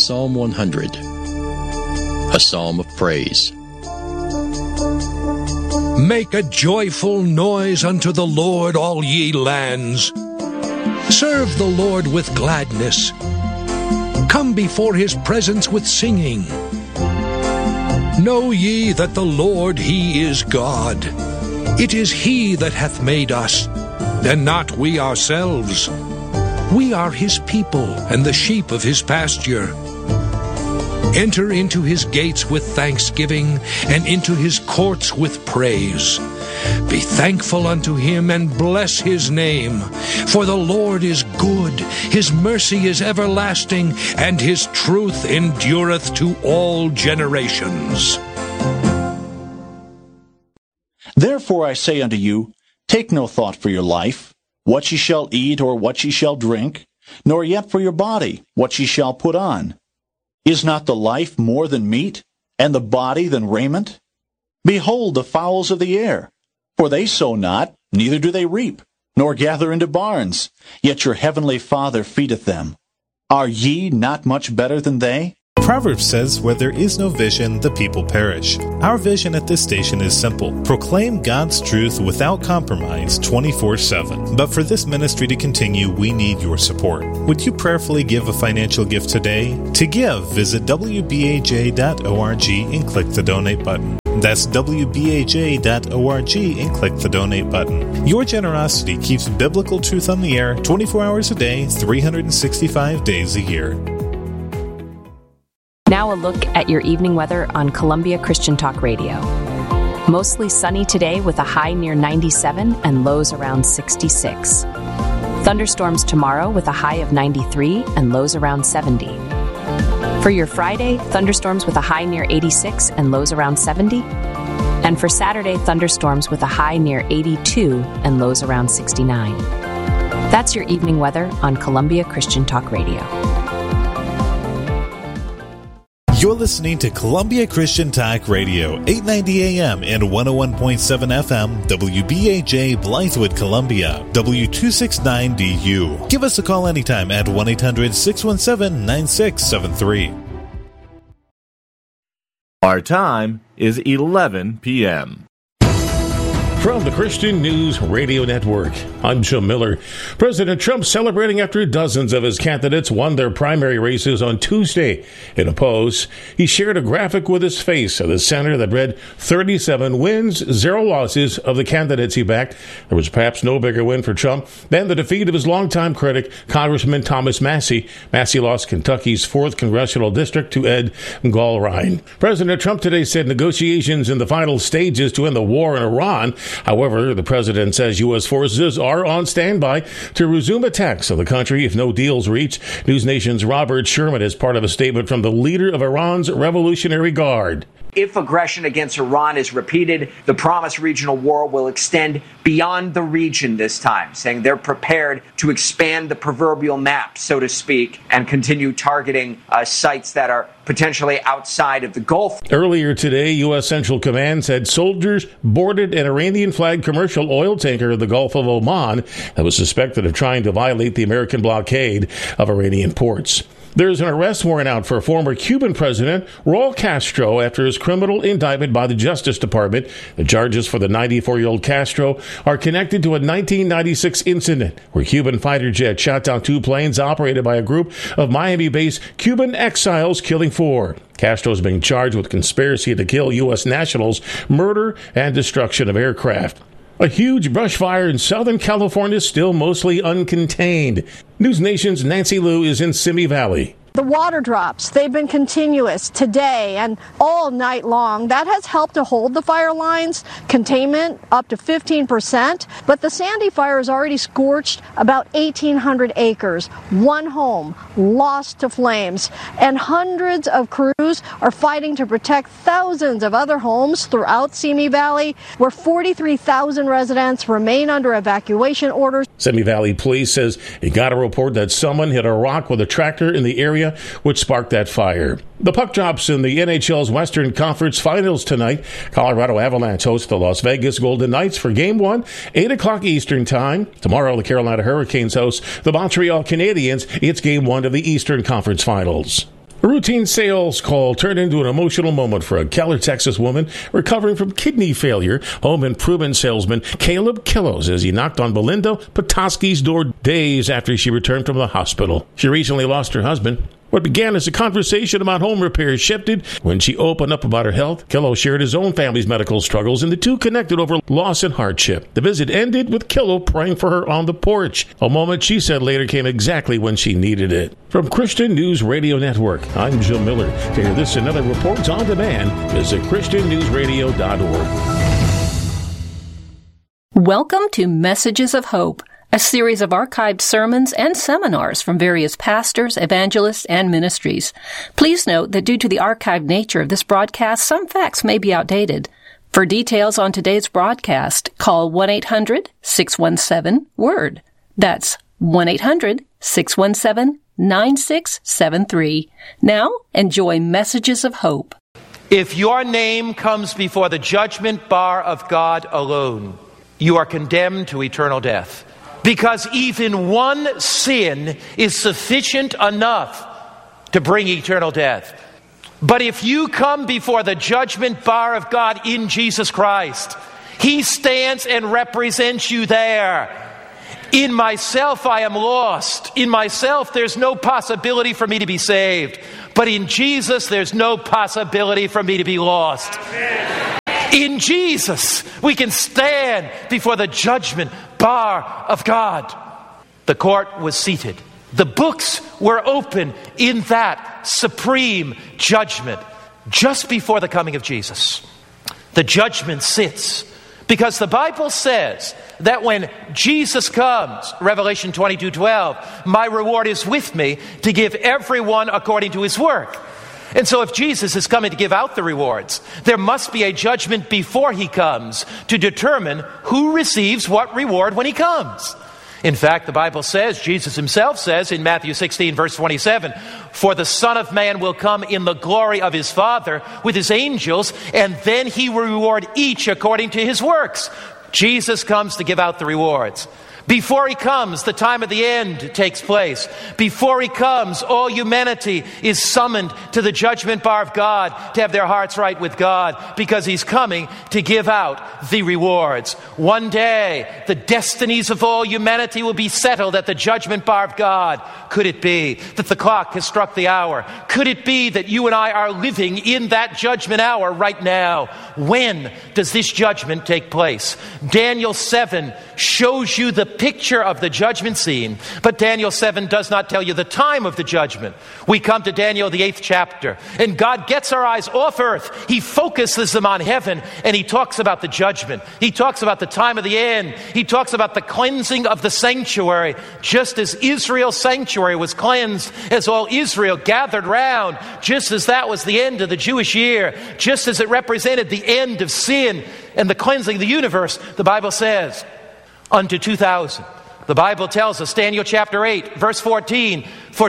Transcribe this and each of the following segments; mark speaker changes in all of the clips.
Speaker 1: Psalm 100, a psalm of praise.
Speaker 2: Make a joyful noise unto the Lord, all ye lands. Serve the Lord with gladness. Come before his presence with singing. Know ye that the Lord, he is God. It is he that hath made us, and not we ourselves. We are his people, and the sheep of his pasture. Enter into his gates with thanksgiving, and into his courts with praise. Be thankful unto him, and bless his name. For the Lord is good, his mercy is everlasting, and his truth endureth to all generations.
Speaker 3: Therefore I say unto you, take no thought for your life, what ye shall eat or what ye shall drink, nor yet for your body, what ye shall put on. Is not the life more than meat, and the body than raiment? Behold the fowls of the air, for they sow not, neither do they reap, nor gather into barns, yet your heavenly Father feedeth them. Are ye not much better than they?
Speaker 4: Proverbs says, where there is no vision, the people perish. Our vision at this station is simple. Proclaim God's truth without compromise 24/7. But for this ministry to continue, we need your support. Would you prayerfully give a financial gift today? To give, visit wbaj.org and click the donate button. That's wbaj.org and click the donate button. Your generosity keeps biblical truth on the air 24 hours a day, 365 days a year.
Speaker 5: Now a look at your evening weather on Columbia Christian Talk Radio. Mostly sunny today with a high near 97 and lows around 66. Thunderstorms tomorrow with a high of 93 and lows around 70. For your Friday, thunderstorms with a high near 86 and lows around 70. And for Saturday, thunderstorms with a high near 82 and lows around 69. That's your evening weather on Columbia Christian Talk Radio.
Speaker 4: You're listening to Columbia Christian Talk Radio, 890 AM and 101.7 FM, WBAJ Blythewood, Columbia, W269DU. Give us a call anytime at 1-800-617-9673.
Speaker 6: Our time is 11 p.m.
Speaker 7: From the Christian News Radio Network, I'm Jim Miller. President Trump celebrating after dozens of his candidates won their primary races on Tuesday. In a post, he shared a graphic with his face at the center that read 37 wins, 0 losses of the candidates he backed. There was perhaps no bigger win for Trump than the defeat of his longtime critic, Congressman Thomas Massie. Massie lost Kentucky's 4th congressional district to Ed Gallrein. President Trump today said negotiations in the final stages to end the war in Iran. However, the president says U.S. forces are on standby to resume attacks on the country if no deals reach. News Nation's Robert Sherman is part of a statement from the leader of Iran's Revolutionary Guard.
Speaker 8: If aggression against Iran is repeated, the promised regional war will extend beyond the region this time, saying they're prepared to expand the proverbial map, so to speak, and continue targeting sites that are potentially outside of the Gulf.
Speaker 7: Earlier today, U.S. Central Command said soldiers boarded an Iranian-flagged commercial oil tanker in the Gulf of Oman that was suspected of trying to violate the American blockade of Iranian ports. There's an arrest warrant out for former Cuban President Raul Castro after his criminal indictment by the Justice Department. The charges for the 94-year-old Castro are connected to a 1996 incident where Cuban fighter jets shot down 2 planes operated by a group of Miami-based Cuban exiles, killing 4. Castro is being charged with conspiracy to kill U.S. nationals, murder, and destruction of aircraft. A huge brush fire in Southern California still mostly uncontained. News Nation's Nancy Liu is in Simi Valley.
Speaker 9: The water drops, they've been continuous today and all night long. That has helped to hold the fire lines, containment up to 15%. But the Sandy fire has already scorched about 1,800 acres. One home lost to flames. And hundreds of crews are fighting to protect thousands of other homes throughout Simi Valley, where 43,000 residents remain under evacuation orders.
Speaker 7: Simi Valley Police says it got a report that someone hit a rock with a tractor in the area, which sparked that fire. The puck drops in the NHL's Western Conference Finals tonight. Colorado Avalanche host the Las Vegas Golden Knights for Game 1, 8 o'clock Eastern Time. Tomorrow, the Carolina Hurricanes host the Montreal Canadiens. It's Game 1 of the Eastern Conference Finals. A routine sales call turned into an emotional moment for a Keller, Texas woman recovering from kidney failure. Home improvement salesman Caleb Killows as he knocked on Belinda Petoskey's door days after she returned from the hospital. She recently lost her husband. What began as a conversation about home repairs shifted when she opened up about her health. Killow shared his own family's medical struggles, and the two connected over loss and hardship. The visit ended with Killow praying for her on the porch, a moment she said later came exactly when she needed it. From Christian News Radio Network, I'm Jill Miller. To hear this and other reports on demand, visit ChristianNewsRadio.org.
Speaker 10: Welcome to Messages of Hope, a series of archived sermons and seminars from various pastors, evangelists, and ministries. Please note that due to the archived nature of this broadcast, some facts may be outdated. For details on today's broadcast, call 1-800-617-WORD. That's 1-800-617-9673. Now, enjoy Messages of Hope.
Speaker 11: If your name comes before the judgment bar of God alone, you are condemned to eternal death. Because even one sin is sufficient enough to bring eternal death. But if you come before the judgment bar of God in Jesus Christ, He stands and represents you there. In myself I am lost. In myself there's no possibility for me to be saved. But in Jesus there's no possibility for me to be lost. In Jesus, we can stand before the judgment bar of God. The court was seated. The books were open in that supreme judgment just before the coming of Jesus. The judgment sits because the Bible says that when Jesus comes, Revelation 22:12, my reward is with me to give everyone according to his work. And so if Jesus is coming to give out the rewards, there must be a judgment before he comes to determine who receives what reward when he comes. In fact, the Bible says, Jesus himself says in Matthew 16, verse 27, for the Son of Man will come in the glory of his Father with his angels, and then he will reward each according to his works. Jesus comes to give out the rewards. Before he comes, the time of the end takes place. Before he comes, all humanity is summoned to the judgment bar of God to have their hearts right with God, because he's coming to give out the rewards. One day, the destinies of all humanity will be settled at the judgment bar of God. Could it be that the clock has struck the hour? Could it be that you and I are living in that judgment hour right now? When does this judgment take place? Daniel 7 shows you the picture of the judgment scene, but Daniel 7 does not tell you the time of the judgment. We come to Daniel, the 8th chapter, and God gets our eyes off earth. He focuses them on heaven, and he talks about the judgment. He talks about the time of the end. He talks about the cleansing of the sanctuary, just as Israel's sanctuary was cleansed, as all Israel gathered round, just as that was the end of the Jewish year, just as it represented the end of sin and the cleansing of the universe. The Bible says, unto 2000. The Bible tells us, Daniel chapter 8, verse 14, for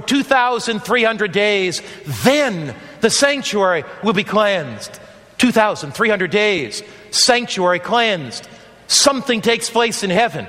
Speaker 11: 2,300 days, then the sanctuary will be cleansed. 2,300 days, sanctuary cleansed. Something takes place in heaven.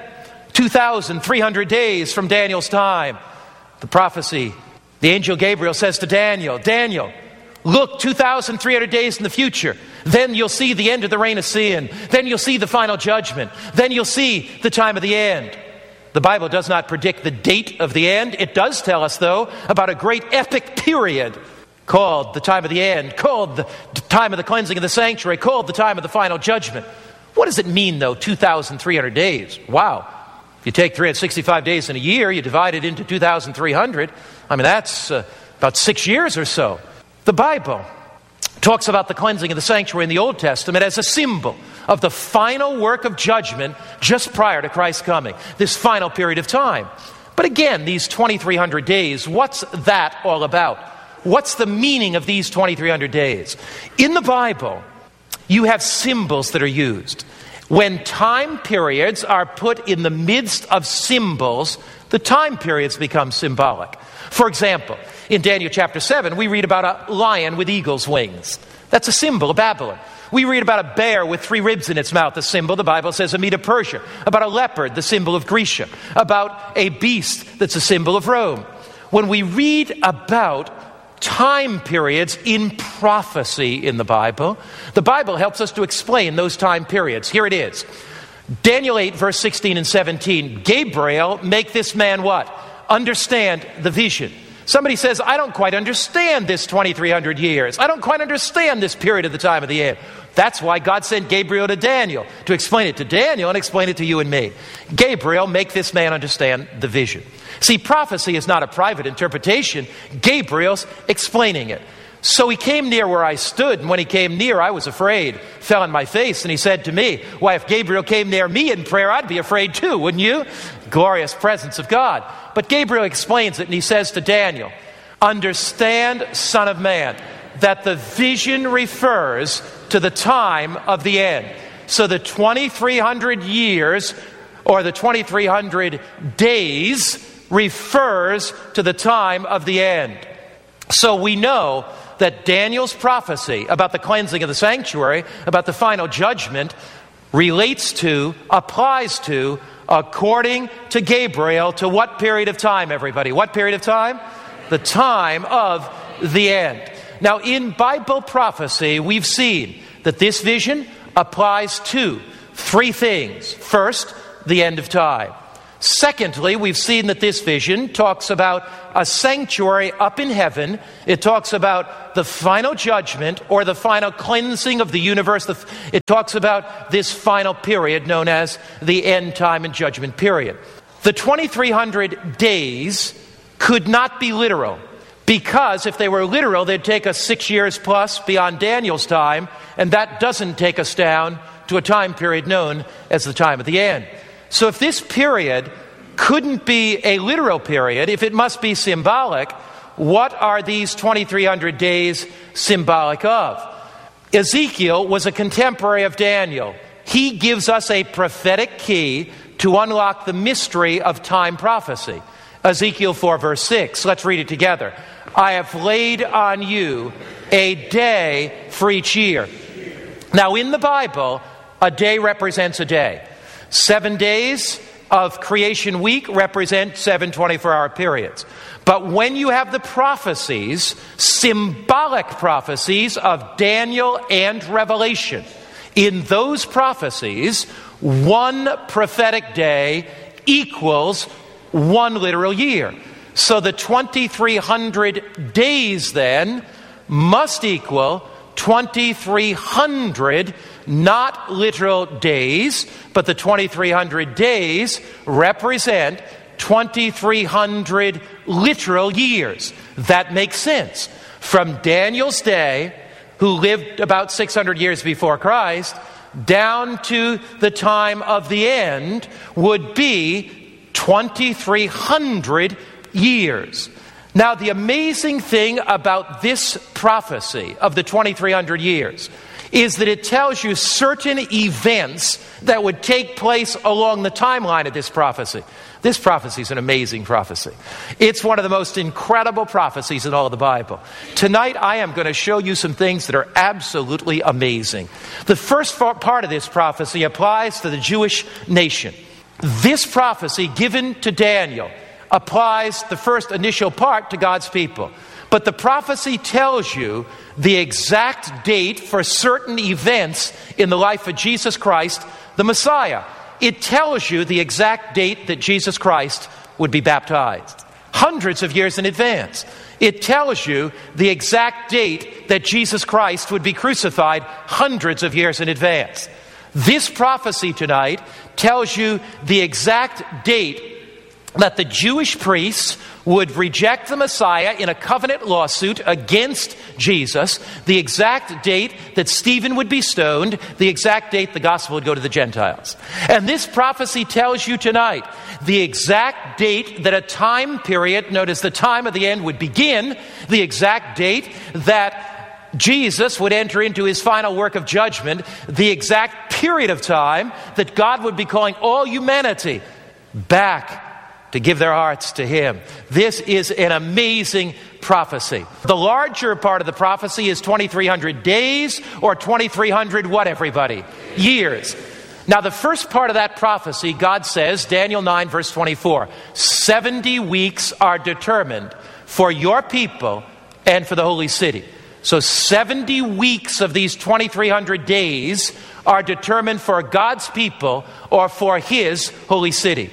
Speaker 11: 2,300 days from Daniel's time. The prophecy, the angel Gabriel says to Daniel, Daniel, look 2,300 days in the future. Then you'll see the end of the reign of sin. Then you'll see the final judgment. Then you'll see the time of the end. The Bible does not predict the date of the end. It does tell us, though, about a great epic period called the time of the end, called the time of the cleansing of the sanctuary, called the time of the final judgment. What does it mean, though, 2,300 days? Wow. If you take 365 days in a year, you divide it into 2,300. I mean, that's about 6 years or so. The Bible talks about the cleansing of the sanctuary in the Old Testament as a symbol of the final work of judgment just prior to Christ's coming, this final period of time. But again, these 2,300 days, what's that all about? What's the meaning of these 2,300 days? In the Bible, you have symbols that are used. When time periods are put in the midst of symbols, the time periods become symbolic. For example, in Daniel chapter 7, we read about a lion with eagle's wings. That's a symbol of Babylon. We read about a bear with 3 ribs in its mouth, a symbol, the Bible says, of Medo-Persia. About a leopard, the symbol of Grecia. About a beast that's a symbol of Rome. When we read about time periods in prophecy in the Bible. The Bible helps us to explain those time periods. Here it is. Daniel 8, verse 16 and 17. Gabriel, make this man what? Understand the vision. Somebody says, I don't quite understand this 2,300 years. I don't quite understand this period of the time of the end. That's why God sent Gabriel to Daniel, to explain it to Daniel and explain it to you and me. Gabriel, make this man understand the vision. See, prophecy is not a private interpretation. Gabriel's explaining it. So he came near where I stood, and when he came near, I was afraid, fell on my face, and he said to me, why, if Gabriel came near me in prayer, I'd be afraid too, wouldn't you? Glorious presence of God. But Gabriel explains it, and he says to Daniel, understand, son of man, that the vision refers to the time of the end. So the 2,300 years, or the 2,300 days, refers to the time of the end. So we know that Daniel's prophecy about the cleansing of the sanctuary, about the final judgment, relates to, applies to, according to Gabriel, to what period of time, everybody? What period of time? The time of the end. Now, in Bible prophecy, we've seen that this vision applies to three things. First, the end of time. Secondly, we've seen that this vision talks about a sanctuary up in heaven. It talks about the final judgment or the final cleansing of the universe. It talks about this final period known as the end time and judgment period. The 2,300 days could not be literal, because if they were literal, they'd take us 6 years plus beyond Daniel's time, and that doesn't take us down to a time period known as the time of the end. So if this period couldn't be a literal period, if it must be symbolic, what are these 2,300 days symbolic of? Ezekiel was a contemporary of Daniel. He gives us a prophetic key to unlock the mystery of time prophecy. Ezekiel 4, verse 6. Let's read it together. I have laid on you a day for each year. Now, in the Bible, a day represents a day. 7 days of creation week represent 7 24-hour periods. But when you have the prophecies, symbolic prophecies of Daniel and Revelation, in those prophecies, one prophetic day equals one literal year. So the 2,300 days then must equal 2,300 not literal days, but the 2,300 days represent 2,300 literal years. That makes sense. From Daniel's day, who lived about 600 years before Christ, down to the time of the end would be 2,300 years. Now, the amazing thing about this prophecy of the 2,300 years is that it tells you certain events that would take place along the timeline of this prophecy. This prophecy is an amazing prophecy. It's one of the most incredible prophecies in all of the Bible. Tonight, I am going to show you some things that are absolutely amazing. The first part of this prophecy applies to the Jewish nation. This prophecy given to Daniel applies the first initial part to God's people. But the prophecy tells you the exact date for certain events in the life of Jesus Christ, the Messiah. It tells you the exact date that Jesus Christ would be baptized, hundreds of years in advance. It tells you the exact date that Jesus Christ would be crucified, hundreds of years in advance. This prophecy tonight tells you the exact date that the Jewish priests would reject the Messiah in a covenant lawsuit against Jesus, the exact date that Stephen would be stoned, the exact date the gospel would go to the Gentiles. And this prophecy tells you tonight the exact date that a time period, notice the time of the end, would begin, the exact date that Jesus would enter into his final work of judgment, the exact period of time that God would be calling all humanity back to give their hearts to him. This is an amazing prophecy. The larger part of the prophecy is 2,300 days or 2,300 what, everybody? Years. Now, the first part of that prophecy, God says, Daniel 9, verse 24, 70 weeks are determined for your people and for the holy city. So 70 weeks of these 2,300 days are determined for God's people or for his holy city.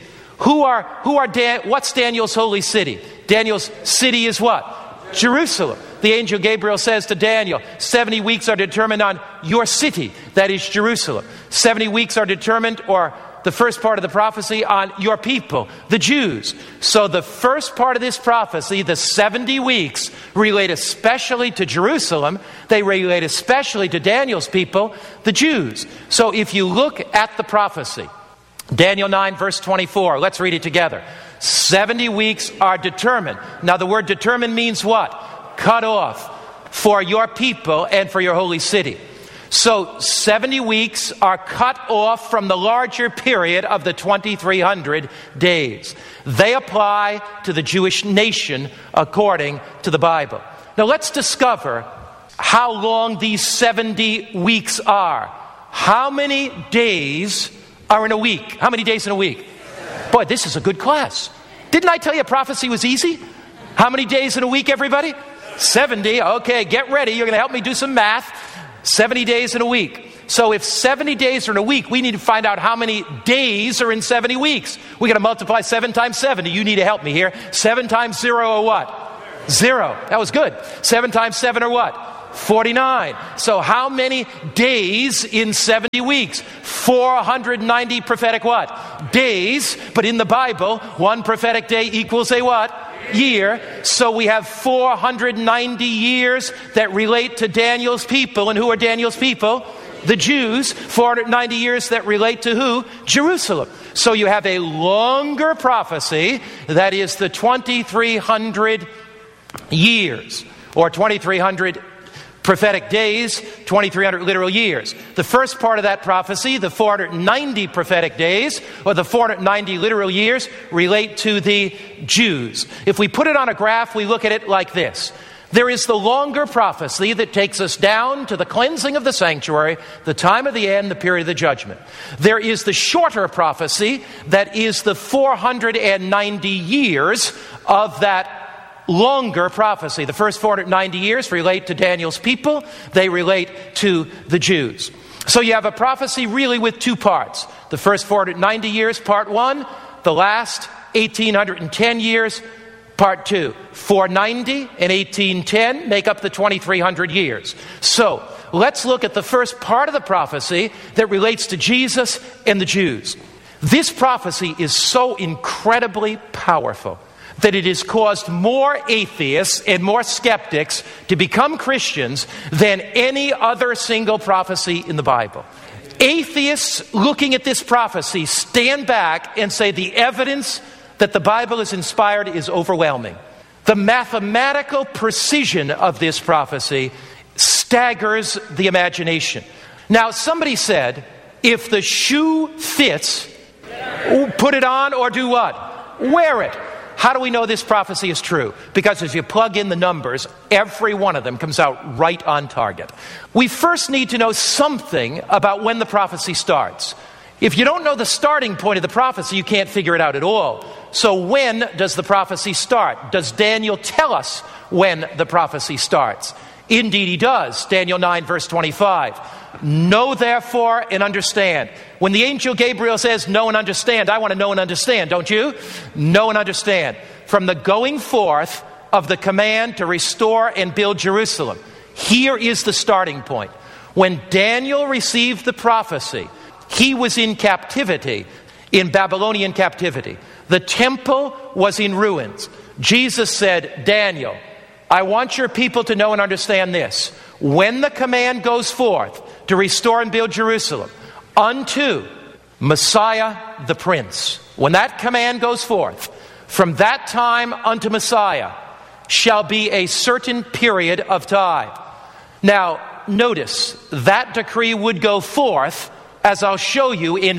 Speaker 11: What's Daniel's holy city? Daniel's city is what? Jerusalem. The angel Gabriel says to Daniel, 70 weeks are determined on your city, that is Jerusalem. 70 weeks are determined, or the first part of the prophecy, on your people, the Jews. So the first part of this prophecy, the 70 weeks, relate especially to Jerusalem. They relate especially to Daniel's people, the Jews. So if you look at the prophecy, Daniel 9 verse 24, let's read it together. 70 weeks are determined. Now the word determined means what? Cut off for your people and for your holy city. So 70 weeks are cut off from the larger period of the 2,300 days. They apply to the Jewish nation according to the Bible. Now let's discover how long these 70 weeks are. How many days are in a week? How many days in a week? Boy, this is a good class. Didn't I tell you prophecy was easy? How many days in a week, everybody? 70. Okay, get ready. You're going to help me do some math. 70 days in a week. So if 70 days are in a week, we need to find out how many days are in 70 weeks. We got to multiply 7 times 70. You need to help me here. 7 times 0 or what? 0. That was good. 7 times 7 or what? 49. So how many days in 70 weeks? 490 prophetic what? Days. But in the Bible, one prophetic day equals a what? Year. So we have 490 years that relate to Daniel's people. And who are Daniel's people? The Jews. 490 years that relate to who? Jerusalem. So you have a longer prophecy that is the 2,300 years, or 2,300 prophetic days, 2,300 literal years. The first part of that prophecy, the 490 prophetic days, or the 490 literal years, relate to the Jews. If we put it on a graph, we look at it like this. There is the longer prophecy that takes us down to the cleansing of the sanctuary, the time of the end, the period of the judgment. There is the shorter prophecy that is the 490 years of that longer prophecy. The first 490 years relate to Daniel's people. They relate to the Jews. So you have a prophecy really with two parts. The first 490 years, part 1. The last 1,810 years, part 2. 490 and 1810 make up the 2,300 years. So let's look at the first part of the prophecy that relates to Jesus and the Jews. This prophecy is so incredibly powerful that it has caused more atheists and more skeptics to become Christians than any other single prophecy in the Bible. Atheists looking at this prophecy stand back and say the evidence that the Bible is inspired is overwhelming. The mathematical precision of this prophecy staggers the imagination. Now, somebody said, if the shoe fits, put it on or do what? Wear it. How do we know this prophecy is true? Because as you plug in the numbers, every one of them comes out right on target. We first need to know something about when the prophecy starts. If you don't know the starting point of the prophecy, you can't figure it out at all. So when does the prophecy start? Does Daniel tell us when the prophecy starts? Indeed he does. Daniel 9 verse 25. Know therefore and understand. When the angel Gabriel says know and understand, I want to know and understand, don't you? Know and understand. From the going forth of the command to restore and build Jerusalem. Here is the starting point. When Daniel received the prophecy, he was in captivity, in Babylonian captivity. The temple was in ruins. Jesus said, Daniel, I want your people to know and understand this. When the command goes forth to restore and build Jerusalem unto Messiah the Prince, when that command goes forth, from that time unto Messiah shall be a certain period of time. Now, notice that decree would go forth, as I'll show you, in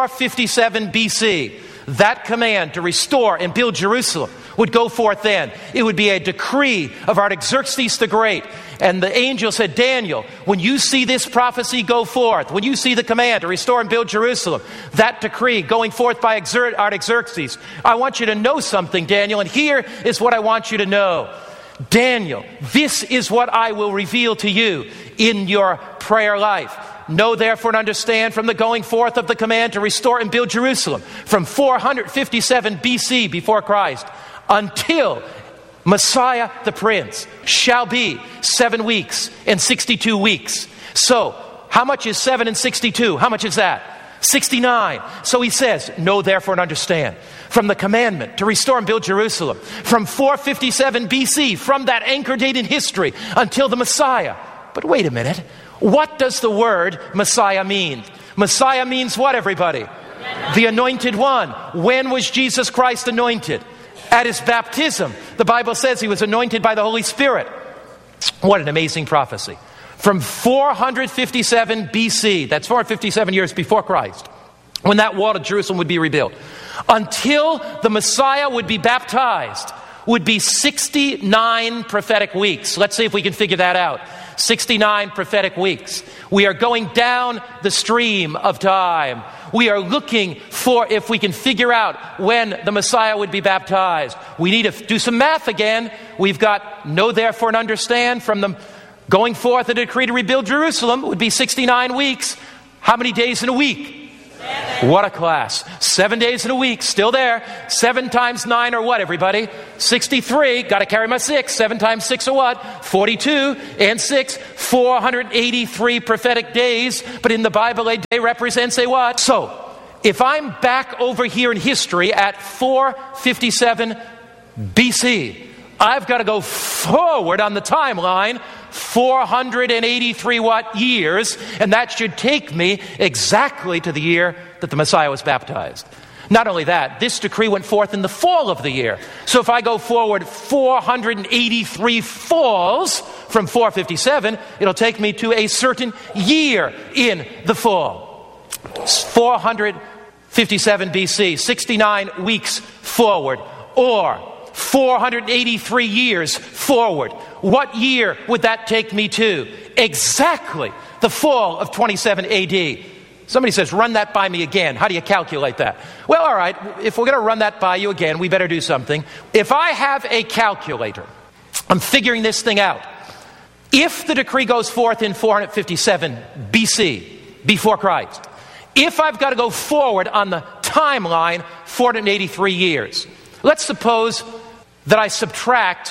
Speaker 11: 457 BC. That command to restore and build Jerusalem would go forth then. It would be a decree of Artaxerxes the Great. And the angel said, Daniel, when you see this prophecy go forth, when you see the command to restore and build Jerusalem, that decree going forth by Artaxerxes, I want you to know something, Daniel, and here is what I want you to know. Daniel, this is what I will reveal to you in your prayer life. Know therefore and understand from the going forth of the command to restore and build Jerusalem from 457 BC before Christ until Messiah the Prince shall be 7 weeks and 62 weeks. So, how much is 7 and 62? How much is that? 69. So he says, know therefore and understand from the commandment to restore and build Jerusalem from 457 BC, from that anchor date in history until the Messiah. But wait a minute. What does the word Messiah mean? Messiah means what, everybody? The anointed one. When was Jesus Christ anointed? At his baptism. The Bible says he was anointed by the Holy Spirit. What an amazing prophecy. From 457 BC, that's 457 years before Christ, when that wall of Jerusalem would be rebuilt, until the Messiah would be baptized, would be 69 prophetic weeks. Let's see if we can figure that out. 69 prophetic weeks. We are going down the stream of time. We are looking for if we can figure out when the Messiah would be baptized. We need to do some math again. We've got know therefore and understand from the going forth and a decree to rebuild Jerusalem would be 69 weeks. How many days in a week? 7. What a class. 7 days in a week, still there. 7 times 9 or what, everybody? 63. Got to carry my 6. 7 times 6 or what? 42. And 6. 483 prophetic days. But in the Bible, a day represents a what? So, if I'm back over here in history at 457 BC, I've got to go forward on the timeline 483 what years, and that should take me exactly to the year that the Messiah was baptized. Not only that, this decree went forth in the fall of the year. So if I go forward 483 falls from 457, it'll take me to a certain year in the fall. 457 BC, 69 weeks forward, or 483 years forward. What year would that take me to? Exactly the fall of 27 AD. Somebody says, run that by me again. How do you calculate that? Well, all right, if we're going to run that by you again, we better do something. If I have a calculator, I'm figuring this thing out. If the decree goes forth in 457 BC, before Christ, if I've got to go forward on the timeline 483 years, let's suppose that I subtract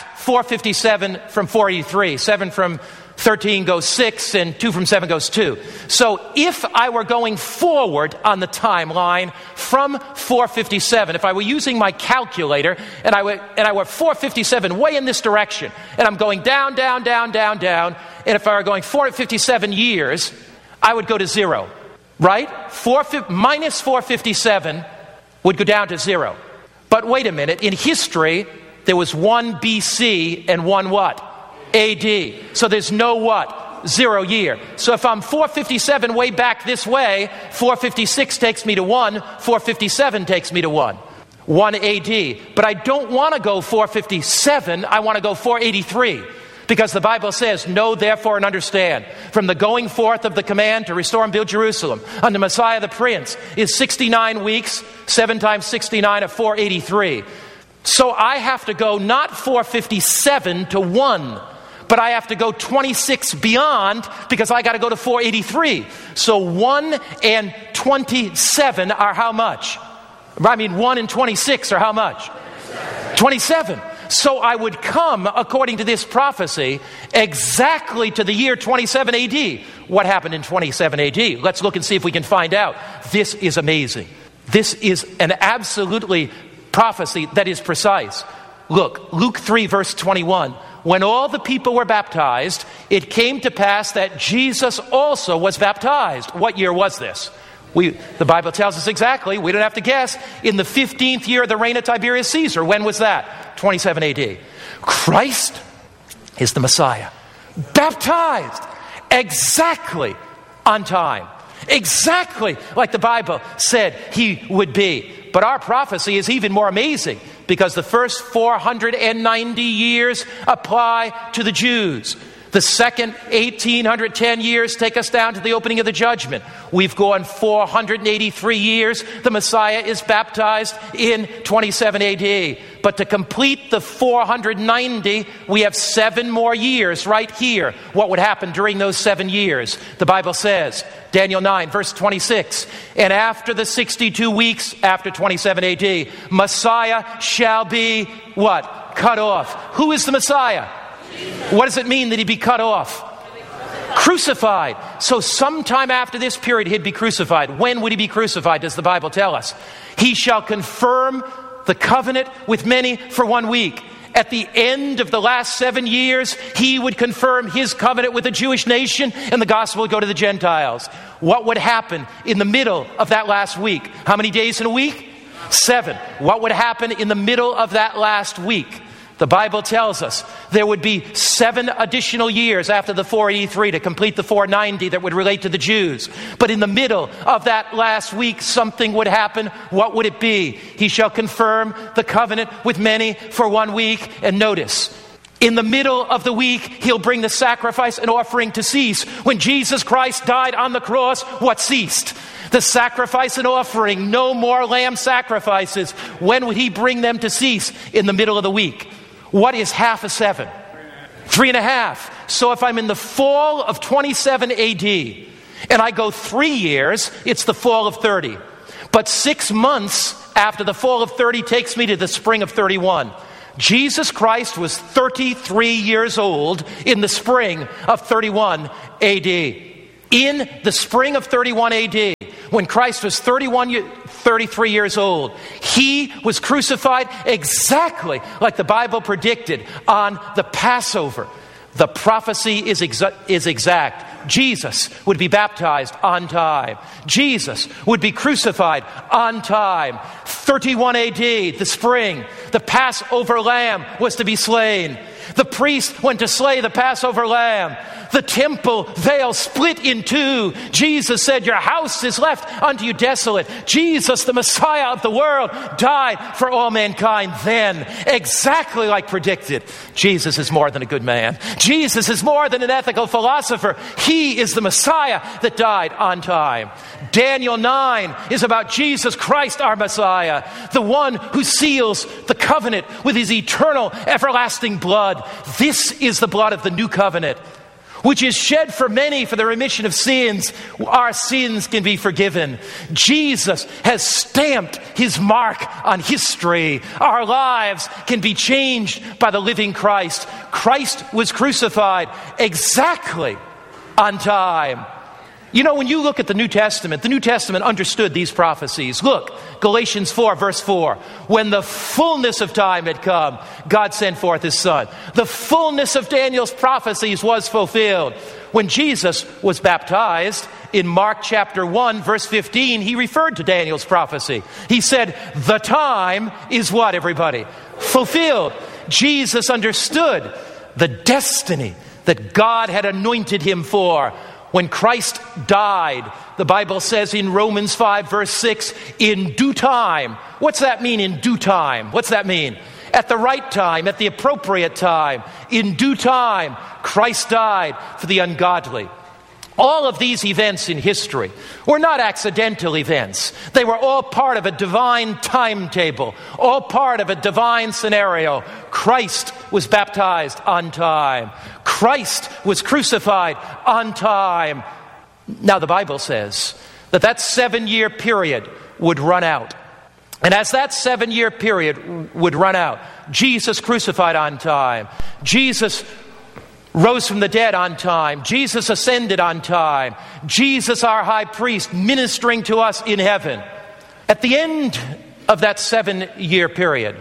Speaker 11: 457 from 483. 7 from 13 goes 6, and 2 from 7 goes 2. So if I were going forward on the timeline from 457, if I were using my calculator, and I were 457 way in this direction, and I'm going down, down, down, down, down, and if I were going 457 years, I would go to 0, right? Minus 457 would go down to 0. But wait a minute, in history, there was 1 BC and 1 what? AD. So there's no what? 0 year. So if I'm 457 way back this way, 456 takes me to 1, 457 takes me to 1. 1 AD. But I don't want to go 457, I want to go 483. Because the Bible says, know therefore and understand, from the going forth of the command to restore and build Jerusalem unto Messiah the Prince is 69 weeks, 7 times 69 of 483. So I have to go not 457 to 1, but I have to go 26 beyond because I got to go to 483. So 1 and 27 are how much? 1 and 26 are how much? 27. So I would come, according to this prophecy, exactly to the year 27 AD. What happened in 27 AD? Let's look and see if we can find out. This is amazing. This is an absolutely prophecy that is precise. Look, Luke 3 verse 21. When all the people were baptized, it came to pass that Jesus also was baptized. What year was this? The Bible tells us exactly. We don't have to guess. In the 15th year of the reign of Tiberius Caesar. When was that? 27 AD. Christ is the Messiah. Baptized exactly on time. Exactly like the Bible said he would be. But our prophecy is even more amazing because the first 490 years apply to the Jews. The second 1810 years take us down to the opening of the judgment. We've gone 483 years. The Messiah is baptized in 27 AD. But to complete the 490, we have 7 more years right here. What would happen during those 7 years? The Bible says, Daniel 9, verse 26, and after the 62 weeks, after 27 AD, Messiah shall be what? Cut off. Who is the Messiah? What does it mean that he'd be cut off? Crucified. So sometime after this period, he'd be crucified. When would he be crucified, does the Bible tell us? He shall confirm the covenant with many for 1 week. At the end of the last 7 years, he would confirm his covenant with the Jewish nation, and the gospel would go to the Gentiles. What would happen in the middle of that last week? How many days in a week? 7. What would happen in the middle of that last week? The Bible tells us there would be 7 additional years after the 483 to complete the 490 that would relate to the Jews. But in the middle of that last week, something would happen. What would it be? He shall confirm the covenant with many for 1 week. And notice, in the middle of the week, he'll bring the sacrifice and offering to cease. When Jesus Christ died on the cross, what ceased? The sacrifice and offering. No more lamb sacrifices. When would he bring them to cease? In the middle of the week. What is half of 7? 3.5. So if I'm in the fall of 27 AD and I go 3 years, it's the fall of 30. But 6 months after the fall of 30 takes me to the spring of 31. Jesus Christ was 33 years old in the spring of 31 AD. In the spring of 31 AD, when Christ was 33 years old, he was crucified exactly like the Bible predicted on the Passover. The prophecy is exact. Jesus would be baptized on time. Jesus would be crucified on time. 31 AD, the spring, the Passover lamb was to be slain. The priest went to slay the Passover lamb. The temple veil split in 2. Jesus said, your house is left unto you desolate. Jesus, the Messiah of the world, died for all mankind then, exactly like predicted. Jesus is more than a good man. Jesus is more than an ethical philosopher. He is the Messiah that died on time. Daniel 9 is about Jesus Christ, our Messiah, the one who seals the covenant with his eternal, everlasting blood. This is the blood of the new covenant, which is shed for many for the remission of sins. Our sins can be forgiven. Jesus has stamped his mark on history. Our lives can be changed by the living Christ. Christ was crucified exactly on time. You know, when you look at the New Testament understood these prophecies. Look, Galatians 4, verse 4. When the fullness of time had come, God sent forth his Son. The fullness of Daniel's prophecies was fulfilled. When Jesus was baptized, in Mark chapter 1, verse 15, he referred to Daniel's prophecy. He said, the time is what, everybody? Fulfilled. Jesus understood the destiny that God had anointed him for. When Christ died, the Bible says in Romans 5, verse 6, in due time. What's that mean, in due time? What's that mean? At the right time, at the appropriate time. In due time, Christ died for the ungodly. All of these events in history were not accidental events. They were all part of a divine timetable, all part of a divine scenario. Christ was baptized on time. Christ was crucified on time. Now the Bible says that 7-year period would run out. And as that 7-year period would run out, Jesus crucified on time. Jesus rose from the dead on time. Jesus ascended on time. Jesus, our high priest, ministering to us in heaven. At the end of that 7-year period,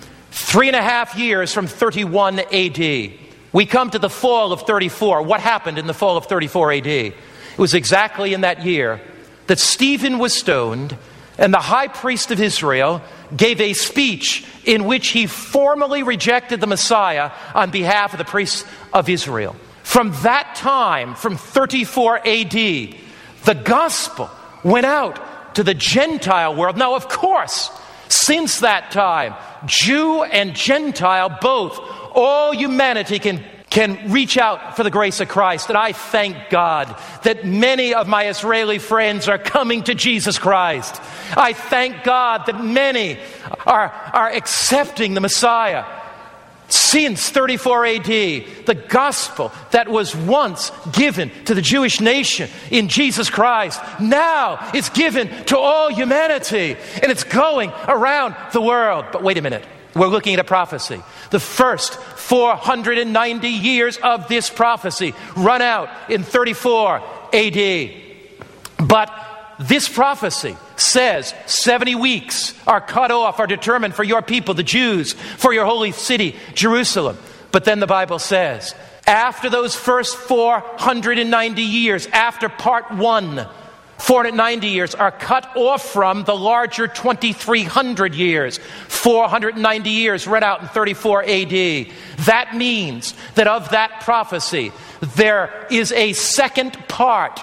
Speaker 11: 3.5 years from 31 AD, we come to the fall of 34. What happened in the fall of 34 AD? It was exactly in that year that Stephen was stoned, and the high priest of Israel gave a speech in which he formally rejected the Messiah on behalf of the priests of Israel. From that time, from 34 AD, the gospel went out to the Gentile world. Now, of course, since that time, Jew and Gentile both, all humanity can can reach out for the grace of Christ. And I thank God that many of my Israeli friends are coming to Jesus Christ. I thank God that many are accepting the Messiah. Since 34 AD, the gospel that was once given to the Jewish nation in Jesus Christ, now is given to all humanity, and it's going around the world. But wait a minute, we're looking at a prophecy. The first 490 years of this prophecy run out in 34 AD. But this prophecy says 70 weeks are cut off, are determined for your people, the Jews, for your holy city, Jerusalem. But then the Bible says, after those first 490 years, after part 1, 490 years are cut off from the larger 2,300 years. 490 years read out in 34 AD. That means that of that prophecy, there is a second part.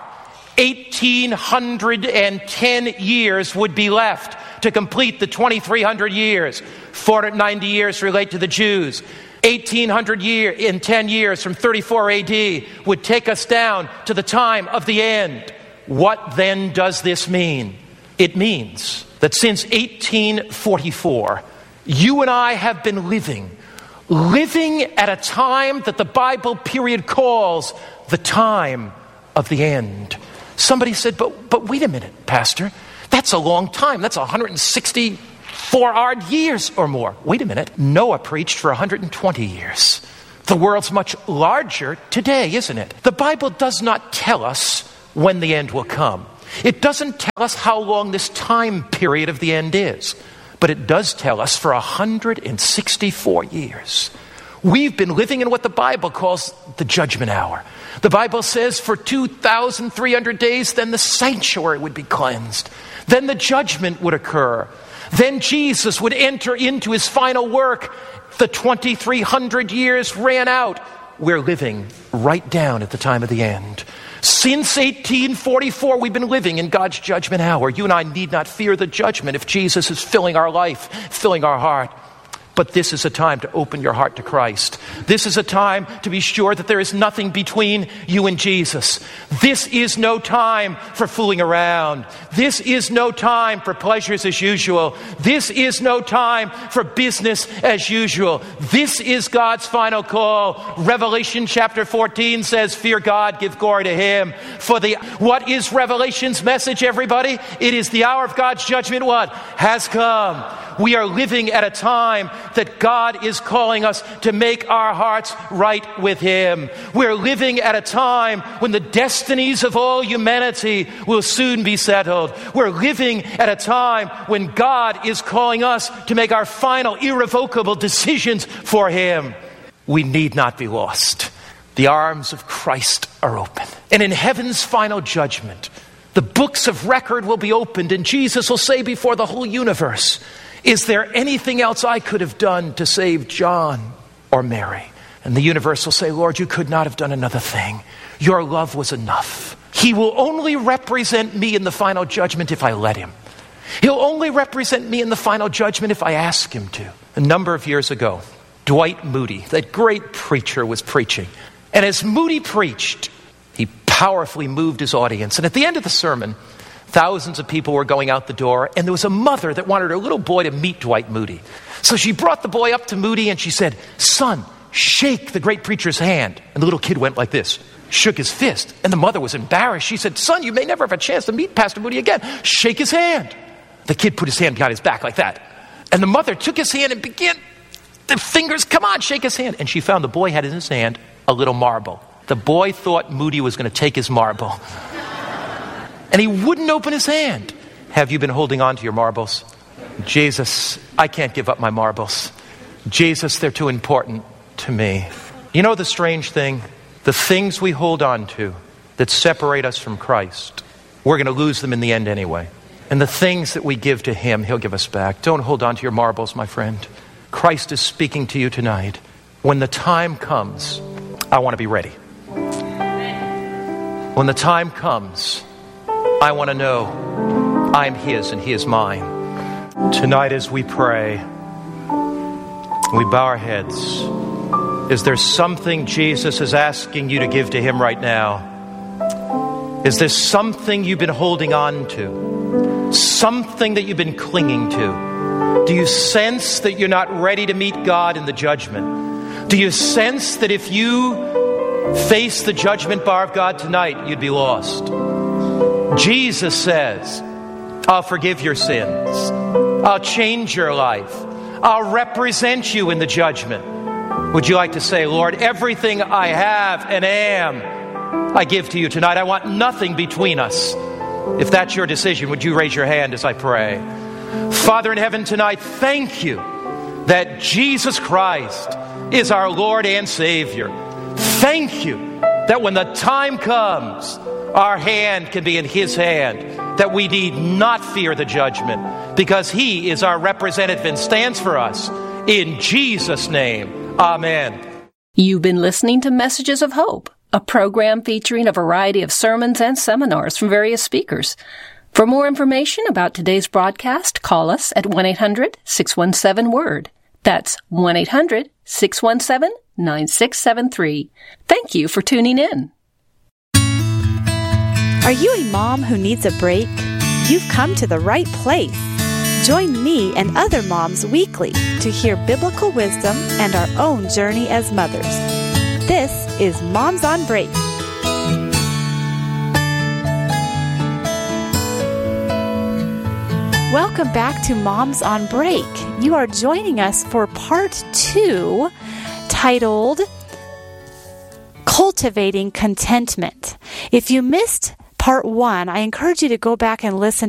Speaker 11: 1,810 years would be left to complete the 2,300 years. 490 years relate to the Jews. 1,810 years from 34 AD would take us down to the time of the end. What then does this mean? It means that since 1844, you and I have been living at a time that the Bible period calls the time of the end. Somebody said, but wait a minute, Pastor. That's a long time. That's 164 odd years or more. Wait a minute. Noah preached for 120 years. The world's much larger today, isn't it? The Bible does not tell us when the end will come. It doesn't tell us how long this time period of the end is. But it does tell us for 164 years. We've been living in what the Bible calls the judgment hour. The Bible says for 2,300 days, then the sanctuary would be cleansed. Then the judgment would occur. Then Jesus would enter into his final work. The 2,300 years ran out. We're living right down at the time of the end. Since 1844, we've been living in God's judgment hour. You and I need not fear the judgment if Jesus is filling our life, filling our heart. But this is a time to open your heart to Christ. This is a time to be sure that there is nothing between you and Jesus. This is no time for fooling around. This is no time for pleasures as usual. This is no time for business as usual. This is God's final call. Revelation chapter 14 says, fear God, give glory to him. What is Revelation's message, everybody? It is the hour of God's judgment, what? Has come. We are living at a time that God is calling us to make our hearts right with him. We're living at a time when the destinies of all humanity will soon be settled. We're living at a time when God is calling us to make our final irrevocable decisions for him. We need not be lost. The arms of Christ are open. And in heaven's final judgment, the books of record will be opened, and Jesus will say before the whole universe, is there anything else I could have done to save John or Mary? And the universe will say, Lord, you could not have done another thing. Your love was enough. He will only represent me in the final judgment if I let him. He'll only represent me in the final judgment if I ask him to. A number of years ago, Dwight Moody, that great preacher, was preaching. And as Moody preached, he powerfully moved his audience. And at the end of the sermon, thousands of people were going out the door, and there was a mother that wanted her little boy to meet Dwight Moody. So she brought the boy up to Moody and she said, son, shake the great preacher's hand. And the little kid went like this, shook his fist. And the mother was embarrassed. She said, son, you may never have a chance to meet Pastor Moody again. Shake his hand. The kid put his hand behind his back like that. And the mother took his hand and began, the fingers, come on, shake his hand. And she found the boy had in his hand a little marble. The boy thought Moody was going to take his marble. And he wouldn't open his hand. Have you been holding on to your marbles? Jesus, I can't give up my marbles. Jesus, they're too important to me. You know the strange thing? The things we hold on to that separate us from Christ, we're going to lose them in the end anyway. And the things that we give to him, he'll give us back. Don't hold on to your marbles, my friend. Christ is speaking to you tonight. When the time comes, I want to be ready. When the time comes, I want to know I'm his and he is mine. Tonight as we pray, we bow our heads. Is there something Jesus is asking you to give to Him right now? Is there something you've been holding on to? Something that you've been clinging to? Do you sense that you're not ready to meet God in the judgment? Do you sense that if you face the judgment bar of God tonight, you'd be lost? Jesus says, I'll forgive your sins. I'll change your life. I'll represent you in the judgment. Would you like to say, Lord, everything I have and am, I give to you tonight. I want nothing between us. If that's your decision, would you raise your hand as I pray? Father in heaven, tonight, thank you that Jesus Christ is our Lord and Savior. Thank you that when the time comes, our hand can be in His hand, that we need not fear the judgment because He is our representative and stands for us. In Jesus' name, amen.
Speaker 10: You've been listening to Messages of Hope, a program featuring a variety of sermons and seminars from various speakers. For more information about today's broadcast, call us at 1-800-617-WORD. That's 1-800-617-9673. Thank you for tuning in.
Speaker 12: Are you a mom who needs a break? You've come to the right place. Join me and other moms weekly to hear biblical wisdom and our own journey as mothers. This is Moms on Break. Welcome back to Moms on Break. You are joining us for part 2, titled Cultivating Contentment. If you missed part 1, I encourage you to go back and listen